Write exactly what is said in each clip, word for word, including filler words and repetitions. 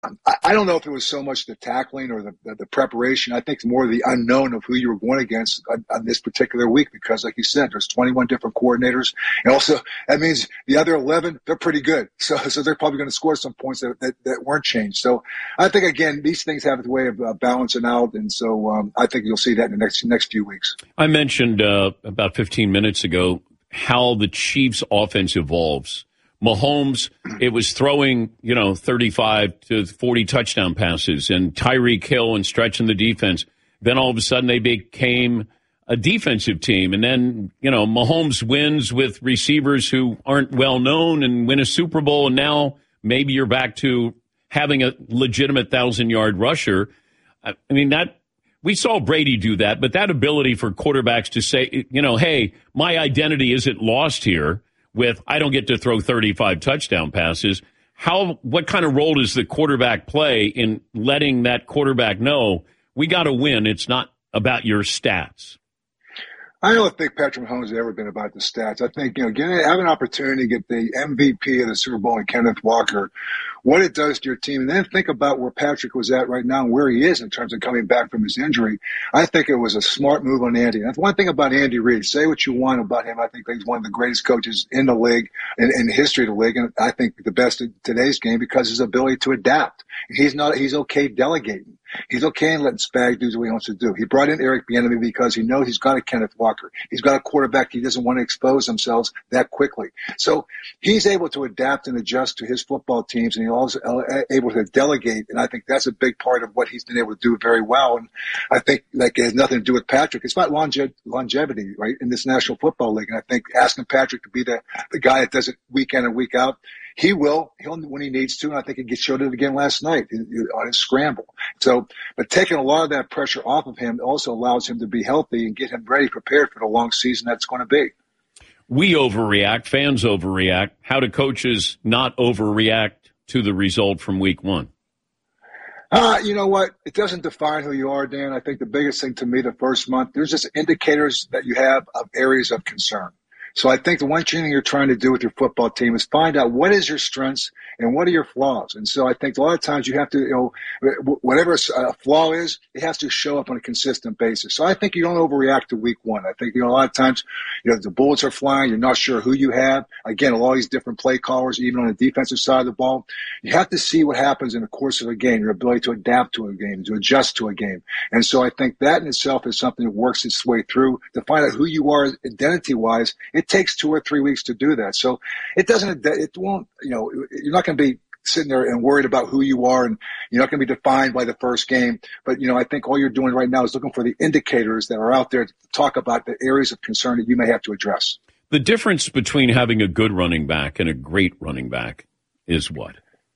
I, I don't know if it was so much the tackling or the, the, the preparation. I think it's more the unknown of who you were going against on, on this particular week because, like you said, there's twenty-one different coordinators. And also, that means the other eleven, they're pretty good. So so they're probably going to score some points that, that, that weren't changed. So I think, again, these things have a way of uh, balancing out. And so um, I think you'll see that in the next next few weeks. I mentioned uh, about fifteen minutes ago how the Chiefs' offense evolves. Mahomes, it was throwing, you know, thirty-five to forty touchdown passes and Tyreek Hill and stretching the defense. Then all of a sudden they became a defensive team. And then, you know, Mahomes wins with receivers who aren't well known and win a Super Bowl. And now maybe you're back to having a legitimate thousand-yard rusher. I mean, that we saw Brady do that, but that ability for quarterbacks to say, you know, hey, my identity isn't lost here. With I don't get to throw thirty-five touchdown passes. How what kind of role does the quarterback play in letting that quarterback know we got to win? It's not about your stats. I don't think Patrick Mahomes has ever been about the stats. I think, you know, getting, have an opportunity to get the M V P of the Super Bowl and Kenneth Walker, what it does to your team, and then think about where Patrick was at right now and where he is in terms of coming back from his injury. I think it was a smart move on Andy. And that's one thing about Andy Reid. Say what you want about him. I think he's one of the greatest coaches in the league, in, in the history of the league, and I think the best in today's game because of his ability to adapt. He's not. He's okay delegating. He's okay in letting Spag do what he wants to do. He brought in Eric Bieniemy because he knows he's got a Kenneth Walker. He's got a quarterback. He doesn't want to expose themselves that quickly. So he's able to adapt and adjust to his football teams, and he's also able to delegate. And I think that's a big part of what he's been able to do very well. And I think like it has nothing to do with Patrick. It's about longe- longevity, right, in this National Football League. And I think asking Patrick to be the, the guy that does it week in and week out, he will, he'll when he needs to, and I think he showed it again last night on his scramble. So, but taking a lot of that pressure off of him also allows him to be healthy and get him ready, prepared for the long season that's going to be. We overreact, fans overreact. How do coaches not overreact to the result from week one? Uh, you know what? It doesn't define who you are, Dan. I think the biggest thing to me the first month, there's just indicators that you have of areas of concern. So I think the one thing you're trying to do with your football team is find out what is your strengths and what are your flaws. And so I think a lot of times you have to, you know, whatever a flaw is, it has to show up on a consistent basis. So I think you don't overreact to week one. I think, you know, a lot of times, you know, the bullets are flying. You're not sure who you have. Again, a lot of these different play callers, even on the defensive side of the ball, you have to see what happens in the course of a game, your ability to adapt to a game, to adjust to a game. And so I think that in itself is something that works its way through to find out who you are identity-wise. It takes two or three weeks to do that. So it doesn't, it won't, you know, you're not going to be sitting there and worried about who you are, and you're not going to be defined by the first game. But, you know, I think all you're doing right now is looking for the indicators that are out there to talk about the areas of concern that you may have to address. The difference between having a good running back and a great running back is what?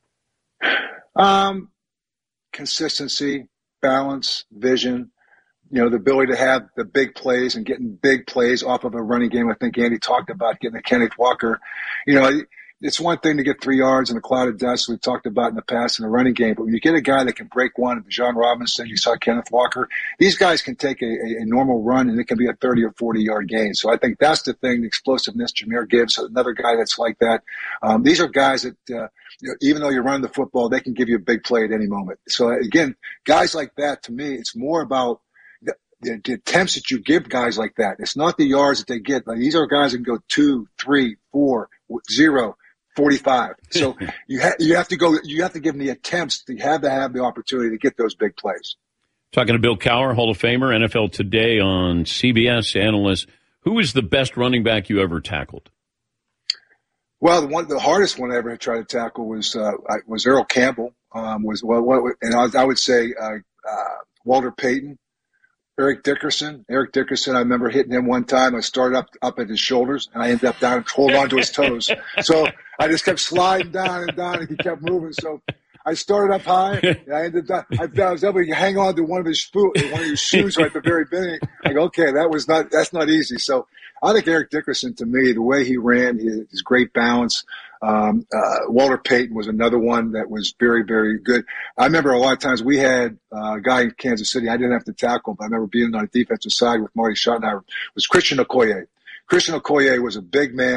Um, consistency, balance, vision. You know, the ability to have the big plays and getting big plays off of a running game. I think Andy talked about getting a Kenneth Walker. You know, it's one thing to get three yards in a cloud of dust we've talked about in the past in a running game, but when you get a guy that can break one, Bijan Robinson, you saw Kenneth Walker, these guys can take a, a, a normal run and it can be a thirty or forty yard gain. So I think that's the thing, the explosiveness. Jahmyr Gibbs, another guy that's like that. Um, these are guys that, uh, you know, even though you're running the football, they can give you a big play at any moment. So again, guys like that, to me, it's more about The, the attempts that you give guys like that. It's not the yards that they get. Like, these are guys that can go two, three, four, zero, forty-five. So you ha- you have to go. You have to give them the attempts. You have to have the opportunity to get those big plays. Talking to Bill Cowher, Hall of Famer, N F L Today on C B S analyst. Who is the best running back you ever tackled? Well, the one, the hardest one I ever tried to tackle was uh, was Earl Campbell. Um, was well, what, and I, I would say uh, uh, Walter Payton. Eric Dickerson. Eric Dickerson, I remember hitting him one time. I started up up at his shoulders, and I ended up down, holding on to his toes. So I just kept sliding down and down, and he kept moving. So I started up high, and I ended up, I, I was able to hang on to one of his one of his shoes right at the very beginning. Like, okay, that was not, that's not easy. So I think Eric Dickerson, to me, the way he ran, his, his great balance. Um, uh, Walter Payton was another one that was very, very good. I remember a lot of times we had uh, a guy in Kansas City. I didn't have to tackle, but I remember being on the defensive side with Marty Schottenheimer. Was Christian Okoye. Christian Okoye was a big man.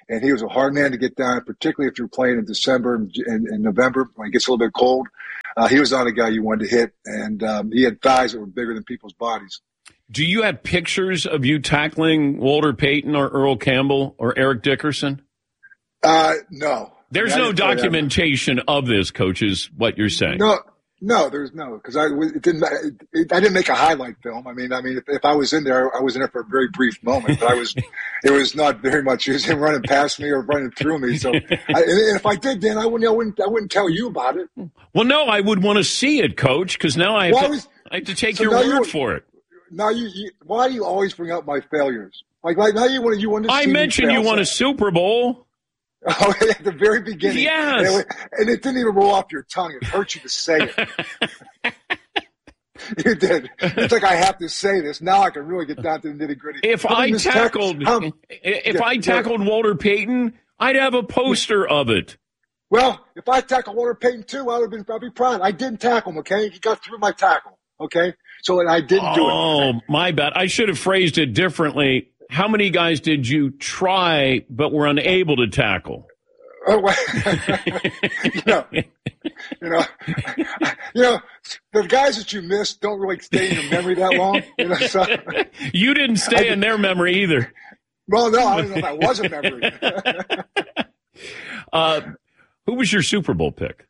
and he was a hard man to get down, particularly if you're playing in December and, and, and November when it gets a little bit cold. Uh, he was not a guy you wanted to hit, and um, he had thighs that were bigger than people's bodies. Do you have pictures of you tackling Walter Payton or Earl Campbell or Eric Dickerson? Uh, no. There's I mean, no documentation of this, Coach, is what you're saying. No. No, there's no, because I it didn't. It, it, I didn't make a highlight film. I mean, I mean, if, if I was in there, I was in there for a very brief moment. But I was, it was not very much. It was him running past me or running through me. So, I, and if I did, Dan, I wouldn't, I wouldn't, I wouldn't tell you about it. Well, no, I would want to see it, Coach, because now I have, well, to, I, was, I have to take so your word you, for it. Now you, you, why do you always bring up my failures? Like, like now you want to, you want to. I see mentioned you won a Super Bowl. Oh, at the very beginning. Yes. And it, and it didn't even roll off your tongue. It hurt you to say it. You did. It's like I have to say this. Now I can really get down to the nitty gritty. If I tackled, um, if yeah, I tackled yeah. Walter Payton, I'd have a poster of it. Well, if I tackled Walter Payton too, I would have been, I'd be proud. I didn't tackle him, okay? He got through my tackle, okay? So, and I didn't oh, do it. Oh, my bad. I should have phrased it differently. How many guys did you try but were unable to tackle? Oh, well, you know, you know, you know, the guys that you missed don't really stay in your memory that long. You know, so you didn't stay I, in their memory either. Well, no, I don't know if that was a memory. uh, who was your Super Bowl pick?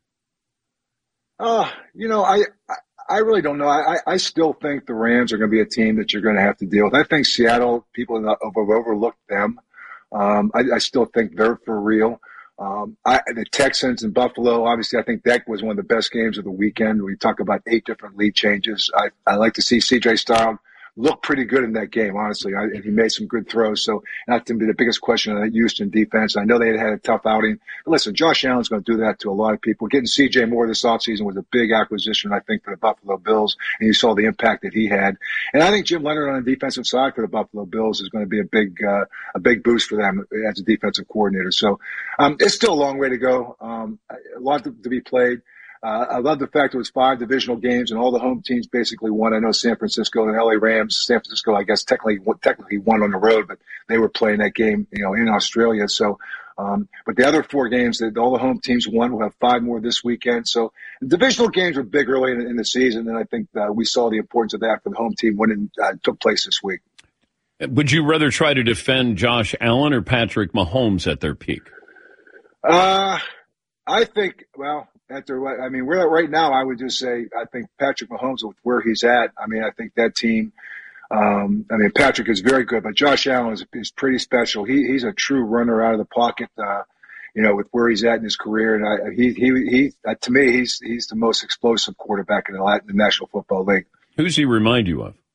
Uh, you know, I, I, I really don't know. I, I still think the Rams are going to be a team that you're going to have to deal with. I think Seattle, people have overlooked them. Um, I, I still think they're for real. Um, I, the Texans and Buffalo, obviously, I think that was one of the best games of the weekend. We talk about eight different lead changes. I, I like to see C J Stroud look pretty good in that game, honestly. I, and he made some good throws. So that's to be the biggest question on that Houston defense. I know they had had a tough outing. But listen, Josh Allen's going to do that to a lot of people. Getting C J Moore this offseason was a big acquisition, I think, for the Buffalo Bills. And you saw the impact that he had. And I think Jim Leonard on the defensive side for the Buffalo Bills is going to be a big, uh, a big boost for them as a defensive coordinator. So, um, it's still a long way to go. Um, a lot to, to be played. Uh, I love the fact it was five divisional games and all the home teams basically won. I know San Francisco and L A Rams, San Francisco, I guess technically technically won on the road, but they were playing that game, you know, in Australia. So, um, but the other four games that all the home teams won, we'll have five more this weekend. So the divisional games were big early in, in the season, and I think uh, we saw the importance of that for the home team when it uh, took place this week. Would you rather try to defend Josh Allen or Patrick Mahomes at their peak? Uh, I think, well, at their, I mean, we're right now, I would just say, I think Patrick Mahomes, with where he's at, I mean, I think that team, um, I mean, Patrick is very good, but Josh Allen is, is pretty special. He, he's a true runner out of the pocket, uh, you know, with where he's at in his career. And I, he, he, he, uh, to me, he's, he's the most explosive quarterback in the, Latin, the National Football League. Who's he remind you of?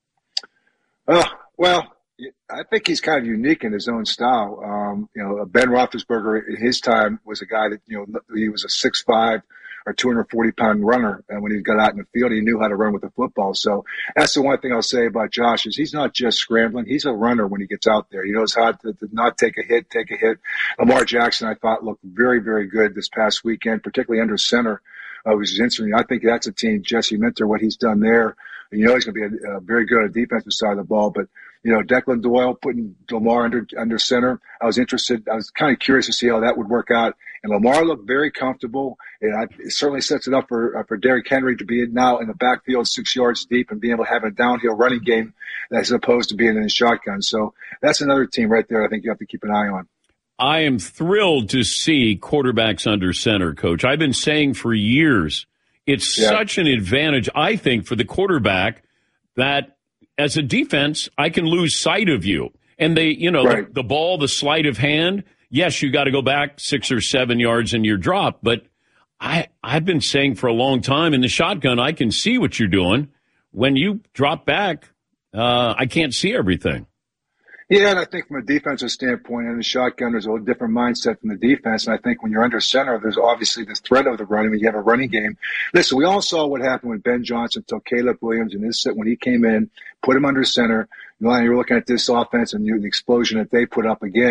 Oh, well, I think he's kind of unique in his own style. Um, you know, Ben Roethlisberger in his time was a guy that, you know, he was a six five or two hundred forty pound runner. And when he got out in the field, he knew how to run with the football. So that's the one thing I'll say about Josh is he's not just scrambling. He's a runner when he gets out there. He knows how to, to not take a hit, take a hit. Lamar Jackson, I thought, looked very, very good this past weekend, particularly under center. Uh, which is interesting. I think that's a team, Jesse Minter, what he's done there. You know, he's going to be a, a very good on the defensive side of the ball, but you know, Declan Doyle putting Lamar under under center. I was interested. I was kind of curious to see how that would work out. And Lamar looked very comfortable, and I, it certainly sets it up for uh, for Derrick Henry to be now in the backfield, six yards deep, and being able to have a downhill running game as opposed to being in a shotgun. So that's another team right there. I think you have to keep an eye on. I am thrilled to see quarterbacks under center, Coach. I've been saying for years it's yeah. such an advantage, I think, for the quarterback that as a defense, I can lose sight of you. And they, you know, right. the, the ball, the sleight of hand, yes, you got to go back six or seven yards in your drop. But I, I've been saying for a long time in the shotgun, I can see what you're doing. When you drop back, uh, I can't see everything. Yeah, and I think from a defensive standpoint, in the shotgun, there's a little different mindset from the defense. And I think when you're under center, there's obviously the threat of the running. When you have a running game, listen, we all saw what happened when Ben Johnson took Caleb Williams and his when he came in, put him under center. You know, you're looking at this offense and you, the explosion that they put up again.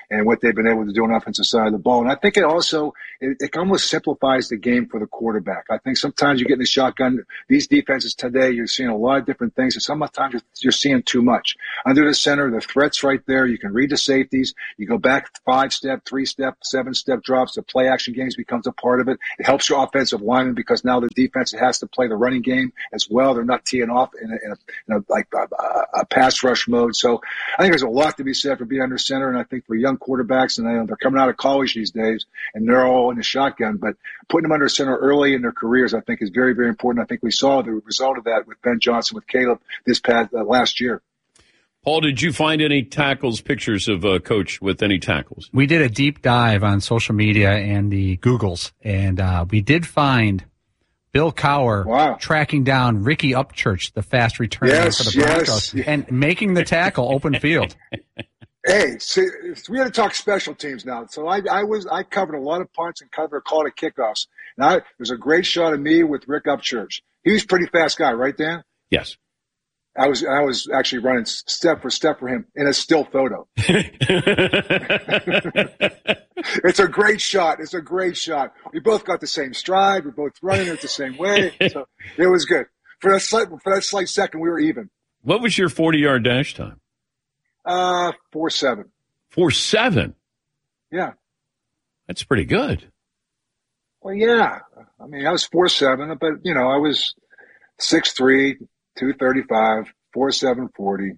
and what they've been able to do on the offensive side of the ball. And I think it also it, it almost simplifies the game for the quarterback. I think sometimes you get in the shotgun. These defenses today, you're seeing a lot of different things, and sometimes you're, you're seeing too much. Under the center, the threat's right there. You can read the safeties. You go back five step, three step, seven step drops. The play action games becomes a part of it. It helps your offensive lineman because now the defense has to play the running game as well. They're not teeing off in a, in a, in a like a, a pass rush mode. So I think there's a lot to be said for being under center, and I think for young quarterbacks, and I know they're coming out of college these days, and they're all in the shotgun, but putting them under center early in their careers, I think, is very, very important. I think we saw the result of that with Ben Johnson, with Caleb this past uh, last year. Paul, did you find any tackles, pictures of uh, Coach with any tackles? We did a deep dive on social media and the Googles, and uh, we did find Bill Cowher wow. tracking down Ricky Upchurch, the fast returner yes, for the Broncos, yes. and making the tackle open field. Hey, see, we had to talk special teams now. So I, I was I covered a lot of punts and covered a call to kickoffs. Now there's a great shot of me with Rick Upchurch. He was a pretty fast guy, right, Dan? Yes. I was I was actually running step for step for him in a still photo. It's a great shot. It's a great shot. We both got the same stride. We're both running it the same way. So it was good. For that slight, for that slight second, we were even. What was your forty-yard dash time? Uh, four seven. Four seven? Yeah. That's pretty good. Well, yeah. I mean, I was four seven, but, you know, I was six three, two thirty-five, four seven forty.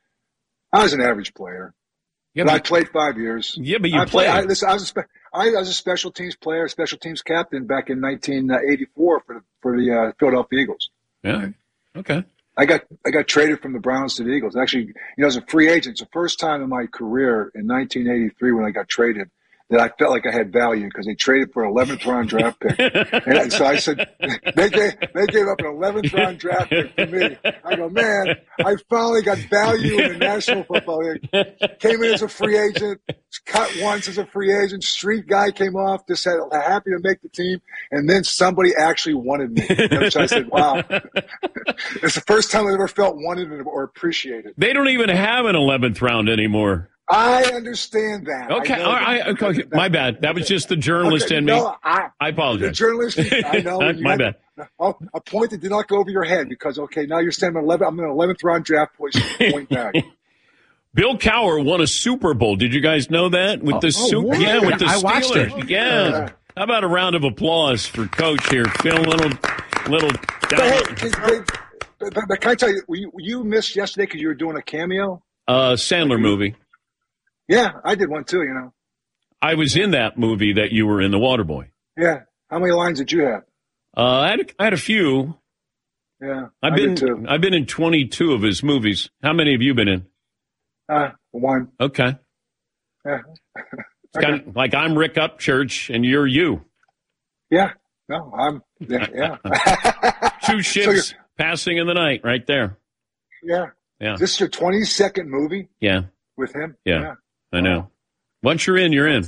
I was an average player. Yeah, but, but I played five years. Yeah, but you I played. played I, listen, I, was a spe- I was a special teams player, special teams captain back in nineteen eighty-four for the, for the uh, Philadelphia Eagles. Yeah. Okay. I got I got traded from the Browns to the Eagles. Actually, you know, as a free agent, it's the first time in my career in nineteen eighty-three when I got traded that I felt like I had value because they traded for an eleventh round draft pick. And so I said, they gave, they gave up an eleventh round draft pick for me. I go, man, I finally got value in the National Football League. Came in as a free agent, cut once as a free agent, street guy came off, just had happy to make the team. And then somebody actually wanted me. Which I said, wow. It's the first time I ever felt wanted or appreciated. They don't even have an eleventh round anymore. I understand that. Okay, I all right. Okay, okay. My bad. That was just the journalist okay, in no, me. I, I apologize. The journalist, I know. My bad. A, a point that did not go over your head because, okay, now you're saying I'm an eleventh, I'm an eleventh round draft point back. Bill Cowher won a Super Bowl. Did you guys know that? With oh, the oh, Super Yeah, with the I Steelers. watched it. Yeah. Yeah. How about a round of applause for Coach here? Feel a little, little But, hey, but, but, but can I tell you, you, you missed yesterday because you were doing a cameo? Uh, Sandler movie. Yeah, I did one too, you know. I was in that movie that you were in, The Waterboy. Yeah. How many lines did you have? Uh, I had a, I had a few. Yeah, I've I been did too. I've been in twenty-two of his movies. How many have you been in? Uh, one. Okay. Yeah. It's kind of like I'm Rick Upchurch and you're you. Yeah. No, I'm. Yeah. yeah. Two ships so passing in the night, right there. Yeah. Yeah. Is this your twenty-second movie? Yeah. With him? Yeah. yeah. I know. Once you're in, you're in.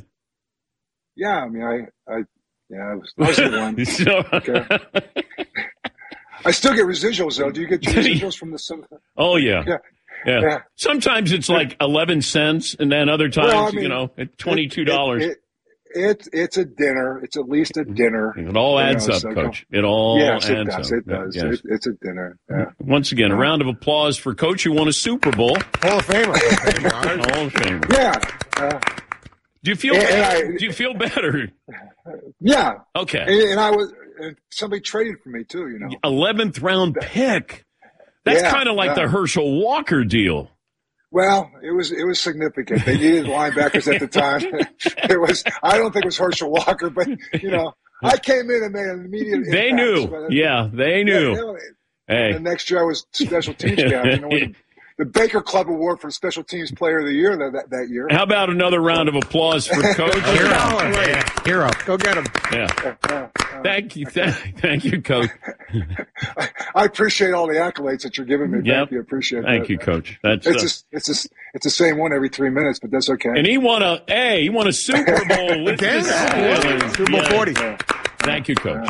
Yeah, I mean, I, I yeah, I was, I was the one. so, okay. I still get residuals, though. Do you get your residuals from the? Some, oh yeah. yeah. Yeah. yeah. Sometimes it's like eleven cents, and then other times, well, I mean, you know, at twenty-two dollars. It, it, it, it's a dinner. It's at least a dinner. It all adds know, up, so Coach. It all yes, adds it does. up. It does. Yes. It, it's a dinner. Yeah. Once again, a round of applause for Coach who won a Super Bowl. Hall of Famer. Hall of Famer. Yeah. Uh, Do you feel and, better? and I, Do you feel better? Yeah. Okay. And, and I was. And somebody traded for me too. You know. eleventh round pick. That's yeah, kind of like yeah. the Herschel Walker deal. Well, it was it was significant. They needed linebackers at the time. It was I don't think it was Herschel Walker, but you know, I came in and made an immediate They impact. knew. So, yeah, they knew. Yeah, hey. The next year I was special teams captain. the, the Baker Club Award for Special Teams Player of the Year that that, that year. How about another round of applause for Coach? Hero. Yeah. Hero. Go get him. Yeah. Uh, uh, Thank you. Th- thank you, Coach. I, I appreciate all the accolades that you're giving me. Yep. Thank you. Appreciate Thank that. you, Coach. That's it's uh, just, it's just, it's the same one every three minutes, but that's okay. And he won a hey, he won a Super Bowl with Again? the Steelers. Super Bowl Yeah. forty. Yeah. Thank you, Coach.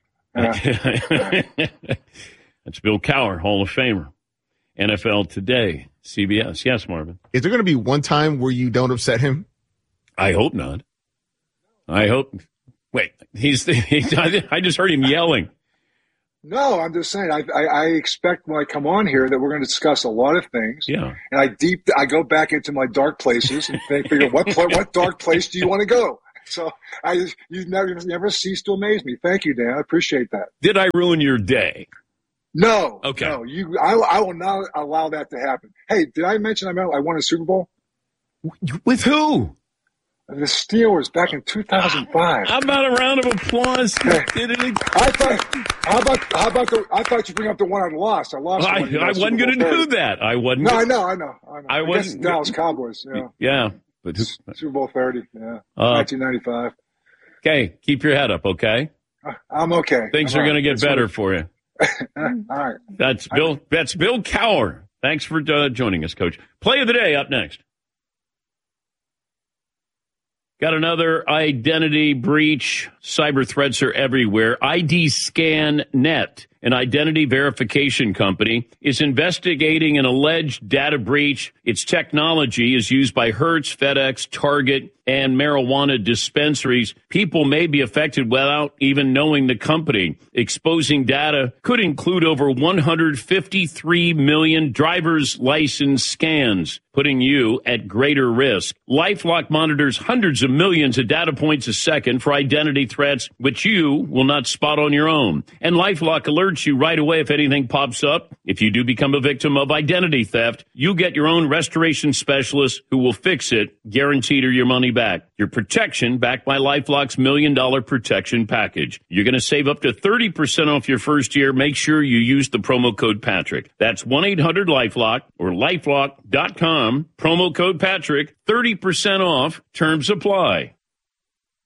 Yeah. That's Bill Cowher, Hall of Famer. N F L Today, C B S. Yes, Marvin. Is there going to be one time where you don't upset him? I hope not. I hope. Wait, he's. He, I just heard him yelling. No, I'm just saying. I, I, I expect when I come on here that we're going to discuss a lot of things. Yeah. And I deep. I go back into my dark places and think, figure what pl- what dark place do you want to go? So I just, you never you never cease to amaze me. Thank you, Dan. I appreciate that. Did I ruin your day? No. Okay. No, you. I, I will not allow that to happen. Hey, did I mention I I won a Super Bowl? With who? The Steelers back in two thousand five. How about a round of applause? Hey, Did it? I thought. How about how about the? I thought you bring up the one I lost. I lost. I, one I wasn't going to do that. I wasn't. No, I know, I know, I know. I, I wasn't. guess Dallas Cowboys. Yeah. Yeah, but who, Super Bowl thirty. Yeah. Uh, nineteen ninety-five. Okay, keep your head up. Okay. I'm okay. Things I'm are going to right. get That's better for you. All right. That's Bill. That's Bill Cowher. Thanks for uh, joining us, Coach. Play of the day up next. Got another identity breach. Cyber threats are everywhere. I D Scan dot net, an identity verification company, is investigating an alleged data breach. Its technology is used by Hertz, FedEx, Target, and marijuana dispensaries. People may be affected without even knowing the company. Exposing data could include over one hundred fifty-three million driver's license scans, putting you at greater risk. LifeLock monitors hundreds of millions of data points a second for identity threats, which you will not spot on your own. And LifeLock alerts you right away if anything pops up. If you do become a victim of identity theft, you get your own restoration specialist who will fix it, guaranteed or your money back. Your protection backed by LifeLock's million dollar protection package. You're going to save up to thirty percent off your first year. Make sure you use the promo code Patrick. That's one eight hundred LifeLock or lifelock dot com. Promo code Patrick. thirty percent off. Terms apply.